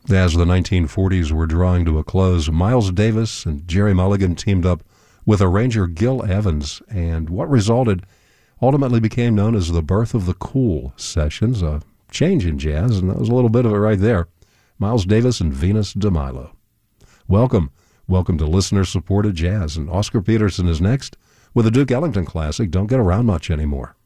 As the 1940s were drawing to a close, Miles Davis and Jerry Mulligan teamed up with arranger Gil Evans, and what resulted ultimately became known as the birth of the Cool Sessions, a change in jazz, and that was a little bit of it right there. Miles Davis and Venus de Milo. Welcome to listener-supported jazz, and Oscar Peterson is next with a Duke Ellington classic, Don't Get Around Much Anymore.